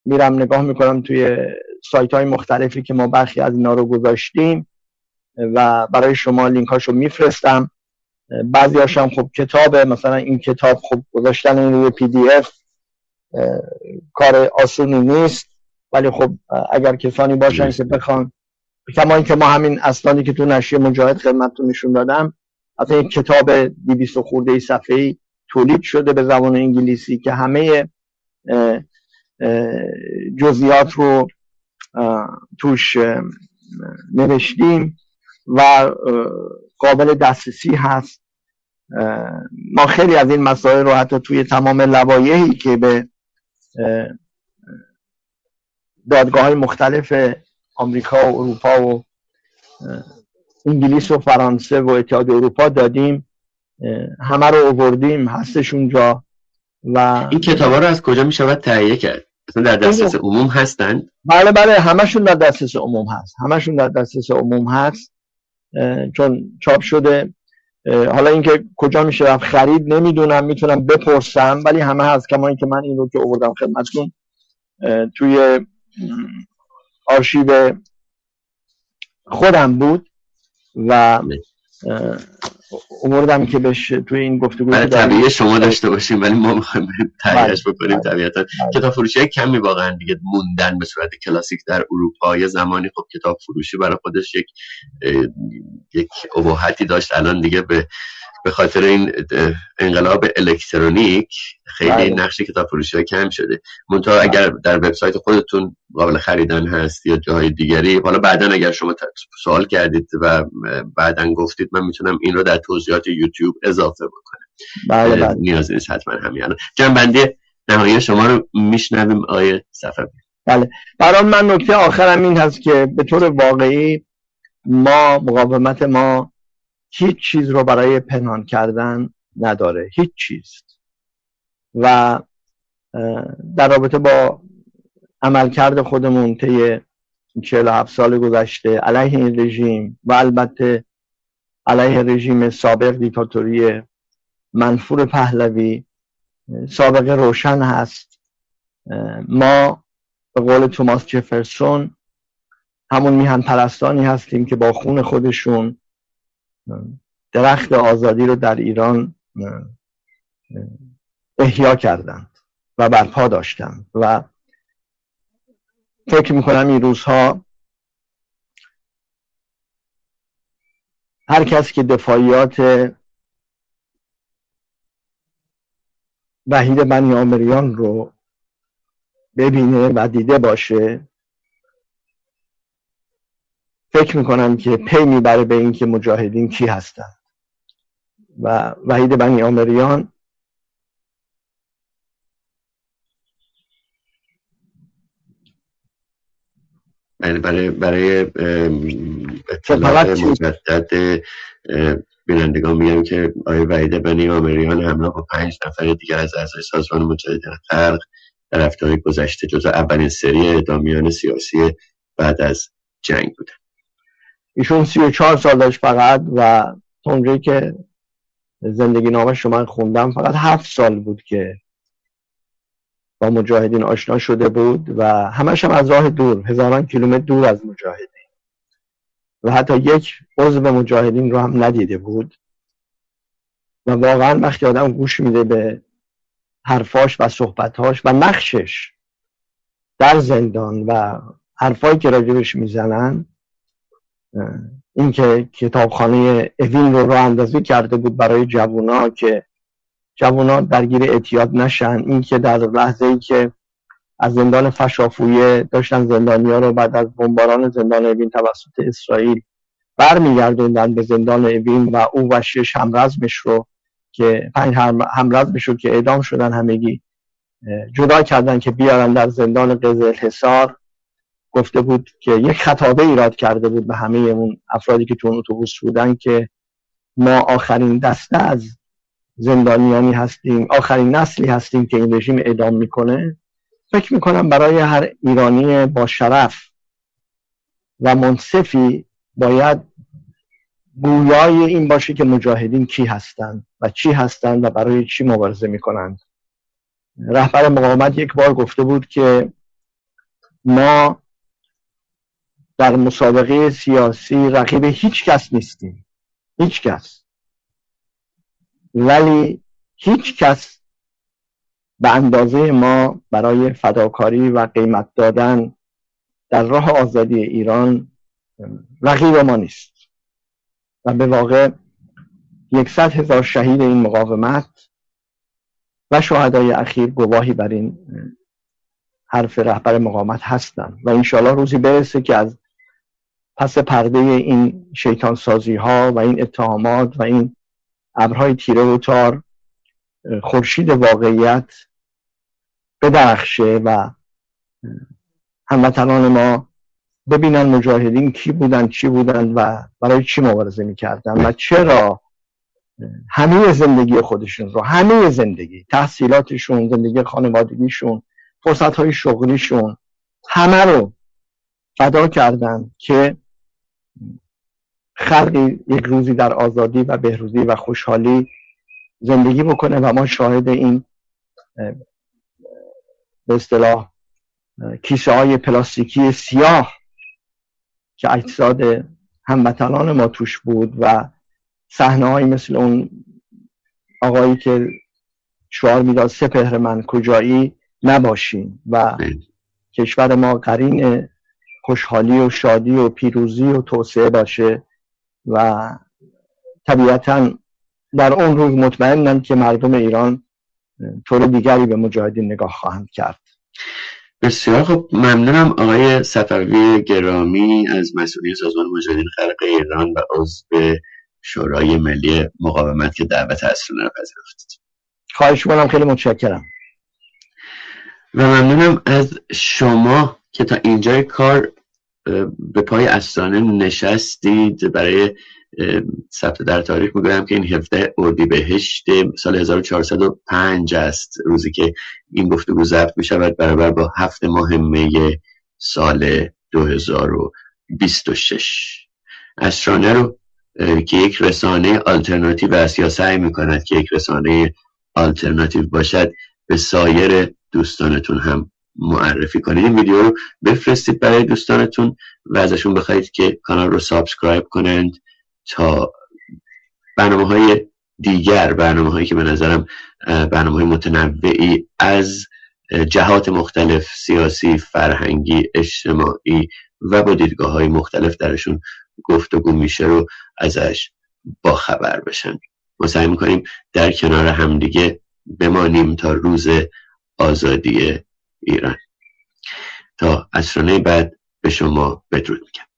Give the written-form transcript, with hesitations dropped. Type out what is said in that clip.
میرم نگاه میکنم توی سایت های مختلفی که ما برخی از اینا رو گذاشتیم و برای شما لینک هاشو میفرستم. بعضی هاشم خب کتابه، مثلا این کتاب خب گذاشتن این روی پی دی اف کار آسونی نیست، ولی خب اگر کسانی باشن که بخوان، کما اینکه ما همین اسنادی که تو نشریه مجاهد خدمتتون نشون دادم، اصلا یک کتاب 200 خورده صفحه‌ای تولید شده به زبان انگلیسی که همه جزئیات رو توش نوشتیم و قابل دسترسی هست. ما خیلی از این مسائل رو حتی توی تمام لوایحی که به دادگاه‌های مختلف آمریکا و اروپا و انگلیس و فرانسه و اتحادیه اروپا دادیم، همه رو آوردیم، هستش اونجا. و این کتابا رو از کجا میشود تهیه کرد؟ اصلا در دسترس عموم هستند؟ بله همشون در دسترس عموم هست، چون چاپ شده. حالا اینکه کجا میشه رفت خرید نمیدونم، میتونم بپرسم، ولی همه هست. کما اینکه من این رو که آوردم خدمتتون توی آرشیو خودم بود و آوردم که بهش توی این گفتگو برای طبیعی شما داشته باشیم، ولی ما میخوایم تهیه‌اش بکنیم. طبیعتا کتاب فروشی کمی واقعا دیگه موندن به صورت کلاسیک در اروپا. یه زمانی خب کتاب فروشی برای خودش یک اباحتی داشت، الان دیگه به خاطر این انقلاب الکترونیک خیلی نقش کتاب فروشی کم شده. منتها اگر در وبسایت خودتون قابل خریدن هست یا جاهای دیگری، حالا بعداً اگر شما سوال کردید و بعداً گفتید، من میتونم این رو در توضیحات یوتیوب اضافه بکنم. بله. نیاز نیست حتما همین. جنبندی نهایی شما رو میشنویم آیه صفوی. بله، برای من نکته آخرم این هست که به طور واقعی مقاومت ما هیچ چیز رو برای پنهان کردن نداره، هیچ چیز. و در رابطه با عملکرد خودمون طی 47 سال گذشته علیه این رژیم و البته علیه رژیم سابق دیکتاتوری منفور پهلوی سابقه روشن هست. ما به قول توماس جفرسون همون میهن پرستانی هستیم که با خون خودشون درخت آزادی رو در ایران احیا کردند و برپا داشتند و فکر میکنم این روزها هر کس که دفاعیات وحید بنی آمریان رو ببینه و دیده باشه، فکر میکنم که پی میبره به این که مجاهدین کی هستند. و وحید بنی آمریان برای اطلاع مجدد بینندگان میگم که آقای وحید بنی آمریان همراه با 5 نفر دیگر از اعضای سازمان مجاهدین خلق در هفته‌های گذشته جزو اولین سری اعدامیان سیاسی بعد از جنگ بودن. ایشون 34 سال داشت فقط و اونجایی که زندگی نامش رو من خوندم فقط 7 سال بود که با مجاهدین آشنا شده بود و همش هم از راه دور، هزاران کیلومتر دور از مجاهدین، و حتی یک عضو مجاهدین رو هم ندیده بود. و واقعا وقتی آدم گوش میده به حرفاش و صحبتاش و نقشش در زندان و حرفایی که راجبش میزنن، این که کتابخانه اوین رو راه اندازی کرده بود برای جوونا که جوونا درگیر اعتیاد نشن، این که در لحظه‌ای که از زندان فشافویه داشتن زندانی‌ها رو بعد از بمباران زندان اوین توسط اسرائیل برمیگردوندن به زندان اوین و او و 6 همرزمش رو که 5 همرزمش رو که اعدام شدن همگی جدا کردن که بیارن در زندان قزلحصار. گفته بود که یک خطابه ایراد کرده بود به همه اون افرادی که تو اون اتوبوس بودن که ما آخرین دسته از زندانیانی هستیم، آخرین نسلی هستیم که این رژیم اعدام میکنه. فکر میکنم برای هر ایرانی با شرف و منصفی باید گویای این باشه که مجاهدین کی هستند و چی هستند و برای چی مبارزه میکنند. رهبر مقاومت یک بار گفته بود که ما در مسابقه سیاسی رقیب هیچ کس نیستیم، هیچ کس، ولی هیچ کس به اندازه ما برای فداکاری و قیمت دادن در راه آزادی ایران رقیب ما نیست و به واقع 100,000 شهید این مقاومت و شهدای اخیر گواهی بر این حرف رهبر مقاومت هستند و انشاءالله روزی برسه که از پس پرده این شیطان سازی ها و این اتهامات و این ابرهای تیره و تار خورشید واقعیت بدرخشه و هموطنان ما ببینن مجاهدین کی بودن، چی بودن و برای چی مبارزه میکردن و چرا همه زندگی خودشون رو، همه زندگی، تحصیلاتشون، زندگی خانوادگیشون، فرصتهای شغلیشون، همه رو فدا کردن که خلقی یک روزی در آزادی و بهروزی و خوشحالی زندگی بکنه و ما شاهد این به اصطلاح کیسه های پلاستیکی سیاه که اجساد هموطنان ما توش بود و صحنه هایی مثل اون آقایی که شعار میداد سپهر من کجایی نباشیم و کشور ما قرین خوشحالی و شادی و پیروزی و توسعه باشه و طبیعتا در اون روز مطمئنم که مردم ایران طور دیگری به مجاهدین نگاه خواهند کرد. بسیار خب، ممنونم آقای صفوی گرامی از مسئولین سازمان مجاهدین خلق ایران و عضو شورای ملی مقاومت که دعوت اسرانه را پذیرفتید. خواهش می‌کنم، خیلی متشکرم. و ممنونم از شما که تا اینجای کار به پای اسرانه نشستید. برای ثبت در تاریخ میگویم که این 17 اردیبهشت سال 1405 است روزی که این گفتگو ضبط می شود، برابر با 7 ماه می سال 2026. اسرانه رو که یک رسانه آلترناتیو است یا سعی می کند که یک رسانه آلترناتیو باشد به سایر دوستانتون هم معرفی کنید. این ویدیو رو بفرستید برای دوستانتون و ازشون بخواید که کانال رو سابسکرایب کنند تا برنامه‌های دیگر، برنامه‌هایی که به نظرم برنامه‌های متنوعی از جهات مختلف، سیاسی، فرهنگی، اجتماعی و با دیدگاه‌های مختلف درشون گفتگو میشه رو ازش باخبر بشن. ما سعی می‌کنیم در کنار همدیگه بمانیم تا روز آزادی ایران. تا اسرانه بعد به شما بدرود میگم.